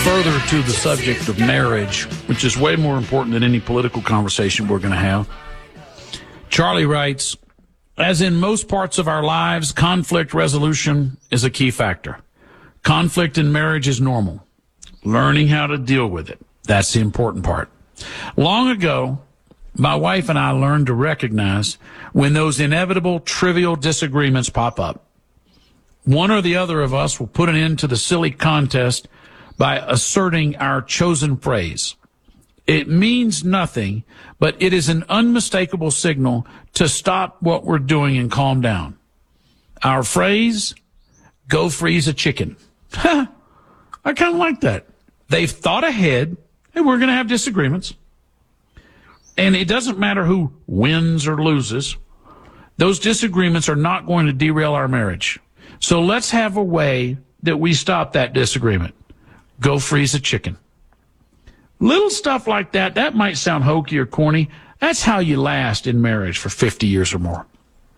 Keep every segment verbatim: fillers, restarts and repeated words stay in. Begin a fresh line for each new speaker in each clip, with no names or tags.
further to the subject of marriage, which is way more important than any political conversation we're going to have, Charlie writes, as in most parts of our lives, conflict resolution is a key factor. Conflict in marriage is normal. Learning how to deal with it, that's the important part. Long ago, my wife and I learned to recognize when those inevitable, trivial disagreements pop up. One or the other of us will put an end to the silly contest by asserting our chosen phrase. It means nothing, but it is an unmistakable signal to stop what we're doing and calm down. Our phrase, go freeze a chicken. I kind of like that. They've thought ahead, and we're going to have disagreements. And it doesn't matter who wins or loses. Those disagreements are not going to derail our marriage. So let's have a way that we stop that disagreement. Go freeze a chicken. Little stuff like that, that might sound hokey or corny. That's how you last in marriage for fifty years or more.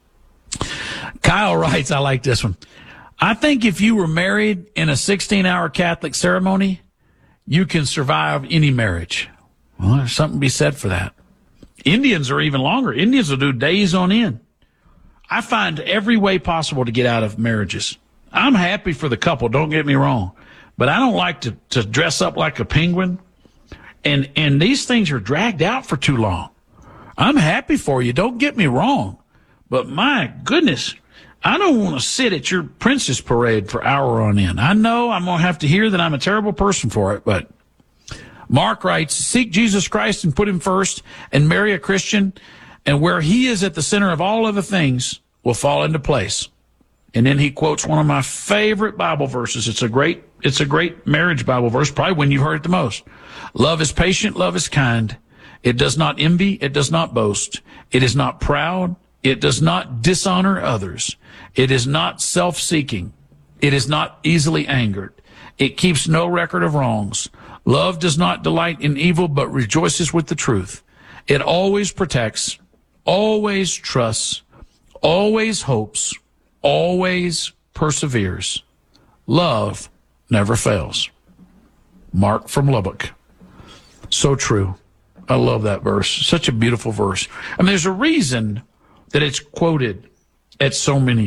Kyle writes, I like this one. I think if you were married in a sixteen-hour Catholic ceremony, you can survive any marriage. Well, there's something to be said for that. Indians are even longer. Indians will do days on end. I find every way possible to get out of marriages. I'm happy for the couple, don't get me wrong. But I don't like to, to dress up like a penguin. And, and these things are dragged out for too long. I'm happy for you, don't get me wrong. But my goodness, I don't want to sit at your princess parade for hour on end. I know I'm going to have to hear that I'm a terrible person for it, but Mark writes, seek Jesus Christ and put him first and marry a Christian, and where he is at the center of all other things will fall into place. And then he quotes one of my favorite Bible verses. It's a great, it's a great marriage Bible verse, probably when you've heard it the most. Love is patient, love is kind. It does not envy, it does not boast. It is not proud, it does not dishonor others. It is not self-seeking. It is not easily angered. It keeps no record of wrongs. Love does not delight in evil, but rejoices with the truth. It always protects, always trusts, always hopes, always perseveres. Love never fails. Mark from Lubbock. So true. I love that verse. Such a beautiful verse. I mean, there's a reason that it's quoted at so many